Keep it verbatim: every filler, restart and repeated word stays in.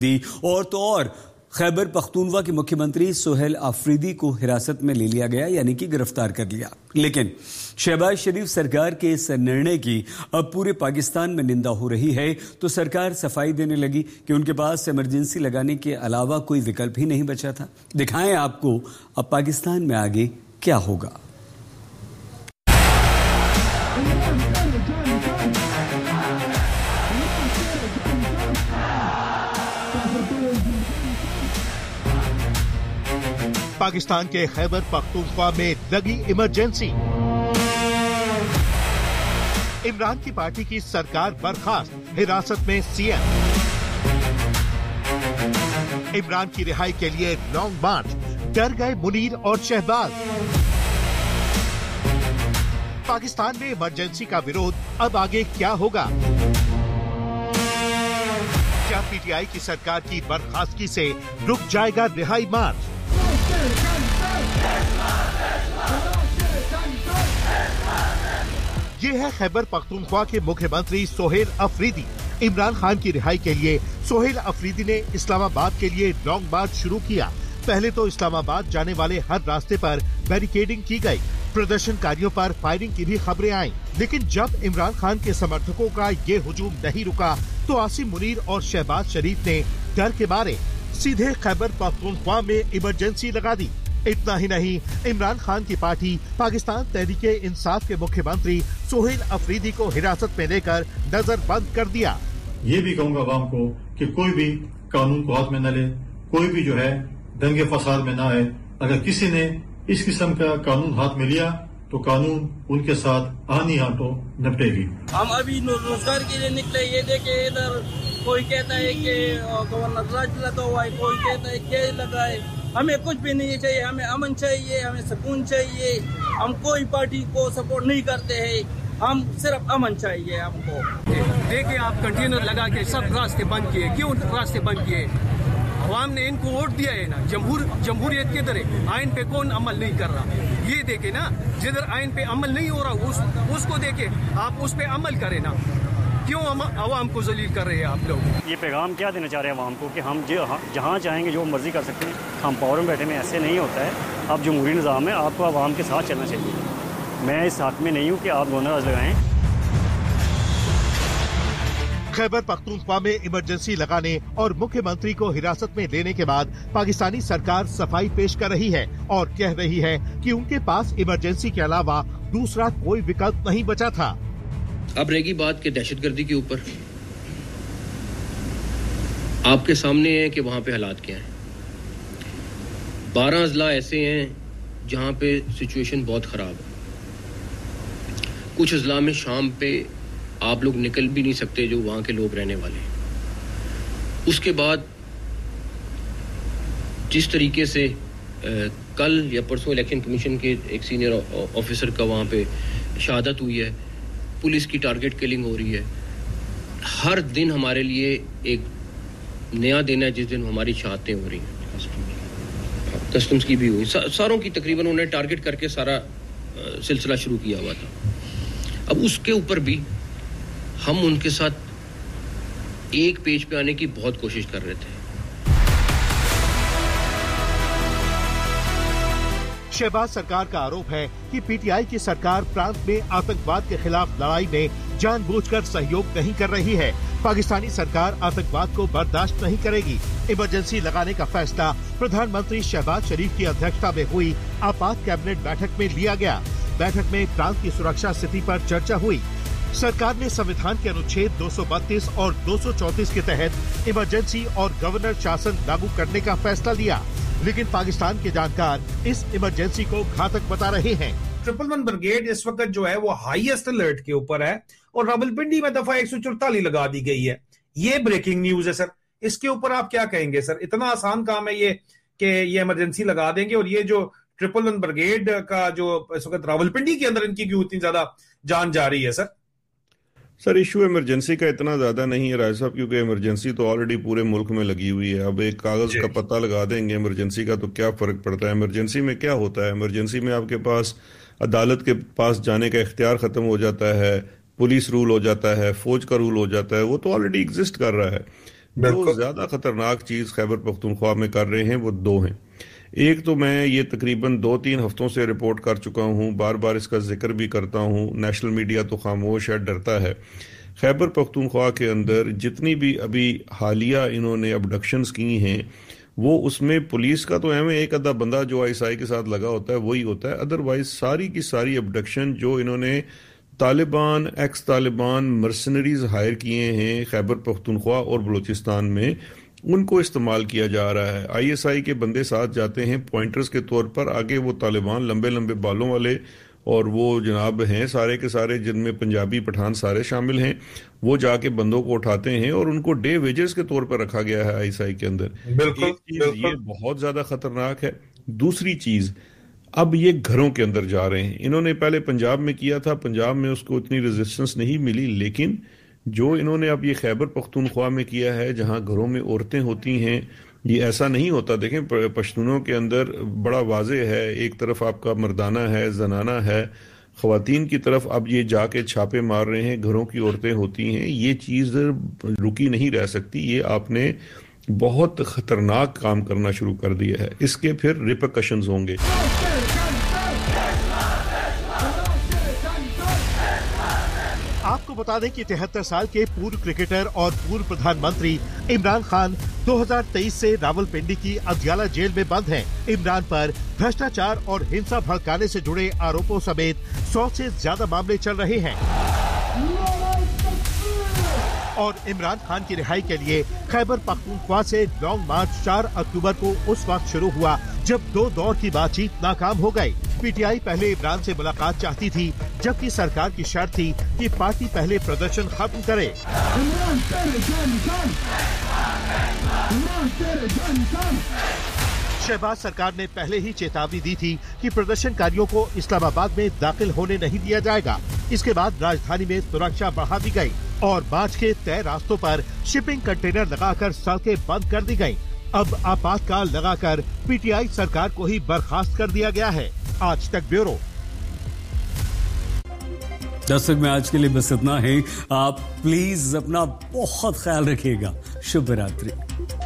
और तो और खैबर पख्तूनख्वा के मुख्यमंत्री सोहेल अफरीदी को हिरासत में ले लिया गया, यानी कि गिरफ्तार कर लिया। लेकिन शहबाज शरीफ सरकार के इस निर्णय की अब पूरे पाकिस्तान में निंदा हो रही है, तो सरकार सफाई देने लगी कि उनके पास इमरजेंसी लगाने के अलावा कोई विकल्प ही नहीं बचा था। दिखाएं आपको अब पाकिस्तान में आगे क्या होगा। पाकिस्तान के खैबर पख्तूनख्वा में लगी इमरजेंसी। इमरान की पार्टी की सरकार बर्खास्त, हिरासत में सीएम। इमरान की रिहाई के लिए लॉन्ग मार्च, डर गए मुनीर और शहबाज। पाकिस्तान में इमरजेंसी का विरोध, अब आगे क्या होगा? क्या पीटीआई की सरकार की बर्खास्तगी से रुक जाएगा रिहाई मार्च? ये है खैबर पख्तूनख्वा के मुख्यमंत्री सोहेल अफरीदी। इमरान खान की रिहाई के लिए सोहेल अफरीदी ने इस्लामाबाद के लिए लॉन्ग मार्च शुरू किया। पहले तो इस्लामाबाद जाने वाले हर रास्ते पर बैरिकेडिंग की गई, प्रदर्शनकारियों पर फायरिंग की भी खबरें आईं। लेकिन जब इमरान खान के समर्थकों का ये हुजूम नहीं रुका, तो आसिम मुनीर और शहबाज शरीफ ने डर के मारे सीधे खैबर पख्तूनख्वा में इमरजेंसी लगा दी। इतना ही नहीं, इमरान खान की पार्टी पाकिस्तान तहरीके इंसाफ के मुख्यमंत्री सोहेल अफरीदी को हिरासत में लेकर नजर बंद कर दिया। ये भी कहूँगा आवाम को कि कोई भी कानून को हाथ में न ले, कोई भी जो है दंगे फसाद में न आए। अगर किसी ने इस किस्म का कानून हाथ में लिया तो कानून उनके साथ आनी हाथों निपटेगी। हम अभी रोजगार के लिए निकले, ये देखे इधर कोई कहता है कि गवर्नर राज लगा हुआ है, कोई कहता है क्या लगा है। हमें कुछ भी नहीं चाहिए, हमें अमन चाहिए, हमें सुकून चाहिए। हम कोई पार्टी को सपोर्ट नहीं करते हैं, हम सिर्फ अमन चाहिए हमको। देखिए आप कंटेनर लगा के सब रास्ते बंद किए, क्यों रास्ते बंद किए? अवाम ने इनको वोट दिया है ना। जमहूर जमहूरियत किधर है? आइन पे कौन अमल नहीं कर रहा? ये देखे ना, जिधर आइन पे अमल नहीं हो रहा उस, उसको देखे, आप उस पे अमल करें ना। क्यों अवाम को जलील कर रहे हैं आप लोग? ये पैगाम क्या देना चाह रहे हैं अवाम को कि हम जहाँ चाहेंगे जो मर्जी कर सकते हैं, हम पावर में बैठे में ऐसे नहीं होता है। अब जमहूरी निज़ाम है, आपको अवाम के साथ चलना चाहिए। मैं इस हक में नहीं हूँ कि आप दोनों राज लगाएं। खैबर पख्तूनख्वा में इमरजेंसी लगाने और मुख्यमंत्री को हिरासत में लेने के बाद पाकिस्तानी सरकार सफाई पेश कर रही है और कह रही है कि उनके पास इमरजेंसी के अलावा दूसरा कोई विकल्प नहीं बचा था। अब रहेगी बात के दहशतगर्दी के ऊपर। आपके सामने है कि वहां पे हालात क्या हैं। बारह अजला ऐसे हैं जहां पे सिचुएशन बहुत खराब है। कुछ अजला में शाम पे आप लोग निकल भी नहीं सकते, जो वहां के लोग रहने वाले हैं। उसके बाद जिस तरीके से आ, कल या परसों इलेक्शन कमीशन के एक सीनियर ऑफिसर का वहां पे शहादत हुई है, पुलिस की टारगेट किलिंग हो रही है। हर दिन हमारे लिए एक नया दिन है जिस दिन हमारी शहादतें हो रही हैं। कस्टम्स की भी हुई, सा, सारों की तकरीबन उन्होंने टारगेट करके सारा आ, सिलसिला शुरू किया हुआ था। अब उसके ऊपर भी हम उनके साथ एक पेज पे आने की बहुत कोशिश कर रहे थे। शहबाज सरकार का आरोप है कि पीटीआई की सरकार प्रांत में आतंकवाद के खिलाफ लड़ाई में जानबूझकर सहयोग नहीं कर रही है। पाकिस्तानी सरकार आतंकवाद को बर्दाश्त नहीं करेगी। इमरजेंसी लगाने का फैसला प्रधानमंत्री शहबाज शरीफ की अध्यक्षता में हुई आपात कैबिनेट बैठक में लिया गया। बैठक में प्रांत की सुरक्षा स्थिति पर चर्चा हुई। सरकार ने संविधान के अनुच्छेद दो सौ बत्तीस और दो सौ चौंतीस के तहत इमरजेंसी और गवर्नर शासन लागू करने का फैसला लिया, लेकिन पाकिस्तान के जानकार इस इमरजेंसी को घातक बता रहे हैं। ट्रिपल वन ब्रिगेड इस वक्त जो है वो हाईएस्ट अलर्ट के ऊपर है और रावलपिंडी में दफा एक सौ चौतालीस लगा दी गई है। ये ब्रेकिंग न्यूज है सर, इसके ऊपर आप क्या कहेंगे सर? इतना आसान काम है ये कि ये इमरजेंसी लगा देंगे, और ये जो ट्रिपल वन ब्रिगेड का जो इस वक्त रावलपिंडी के अंदर इनकी क्यों इतनी ज्यादा जान जा रही है सर? सर इशू इमरजेंसी का इतना ज्यादा नहीं है राय साहब, क्योंकि इमरजेंसी तो ऑलरेडी पूरे मुल्क में लगी हुई है। अब एक कागज का पता लगा देंगे इमरजेंसी का तो क्या फर्क पड़ता है? इमरजेंसी में क्या होता है? इमरजेंसी में आपके पास अदालत के पास जाने का इख्तियार खत्म हो जाता है, पुलिस रूल हो जाता है, फौज का रूल हो जाता है, वो तो ऑलरेडी एग्जिस्ट कर रहा है। जो ज्यादा खतरनाक चीज खैबर पख्तूनख्वा में कर रहे हैं वो दो हैं। एक तो मैं ये तकरीबन दो तीन हफ्तों से रिपोर्ट कर चुका हूँ, बार बार इसका जिक्र भी करता हूँ, नेशनल मीडिया तो खामोश है, डरता है। खैबर पख्तूनख्वा के अंदर जितनी भी अभी हालिया इन्होंने अबडक्शंस की हैं वो उसमें पुलिस का तो एम एक आधा बंदा जो आईएसआई के साथ लगा होता है वही होता है, अदरवाइज सारी की सारी अबडक्शन जो इन्होंने Taliban x Taliban mercenaries higher किए हैं खैबर पख्तूनख्वा और बलूचिस्तान में, उनको इस्तेमाल किया जा रहा है। आईएसआई के बंदे साथ जाते हैं पॉइंटर्स के तौर पर, आगे वो तालिबान लंबे लंबे बालों वाले और वो जनाब हैं सारे के सारे जिनमें पंजाबी पठान सारे शामिल हैं, वो जाके बंदों को उठाते हैं और उनको डे वेजेस के तौर पर रखा गया है आईएसआई के अंदर। बिल्कुल, एक चीज ये बहुत ज्यादा खतरनाक है। दूसरी चीज, अब ये घरों के अंदर जा रहे हैं। इन्होंने पहले पंजाब में किया था, पंजाब में उसको इतनी रेजिस्टेंस नहीं मिली, लेकिन जो इन्होंने अब ये खैबर पख्तूनख्वा में किया है जहां घरों में औरतें होती हैं, ये ऐसा नहीं होता। देखें पश्तूनों के अंदर बड़ा वाज़ेह है, एक तरफ आपका मर्दाना है, जनाना है, ख़वातीन की तरफ अब ये जाके छापे मार रहे हैं, घरों की औरतें होती हैं। ये चीज़ रुकी नहीं रह सकती, ये आपने बहुत ख़तरनाक काम करना शुरू कर दिया है, इसके फिर रिपरकशंस होंगे। आपको बता दें कि तिहत्तर साल के पूर्व क्रिकेटर और पूर्व प्रधानमंत्री इमरान खान दो हज़ार तेईस से रावलपिंडी की अदियाला जेल में बंद हैं। इमरान पर भ्रष्टाचार और हिंसा भड़काने से जुड़े आरोपों समेत सौ से ज्यादा मामले चल रहे हैं और इमरान खान की रिहाई के लिए खैबर पख्तूनख्वा से लॉन्ग मार्च चार अक्टूबर को उस वक्त शुरू हुआ जब दो दौर की बातचीत नाकाम हो गई। पीटीआई पहले इमरान से मुलाकात चाहती थी, जबकि सरकार की शर्त थी कि पार्टी पहले प्रदर्शन खत्म करे। शहबाज सरकार ने पहले ही चेतावनी दी थी कि प्रदर्शनकारियों को इस्लामाबाद में दाखिल होने नहीं दिया जाएगा। इसके बाद राजधानी में सुरक्षा बढ़ा दी गई और मार्च के तय रास्तों पर शिपिंग कंटेनर लगाकर सड़कें बंद कर दी गयी। अब आपातकाल लगाकर पीटीआई सरकार को ही बर्खास्त कर दिया गया है। आज तक ब्यूरो। दर्शक में आज के लिए बस इतना है। आप प्लीज अपना बहुत ख्याल रखिएगा। शुभ रात्रि।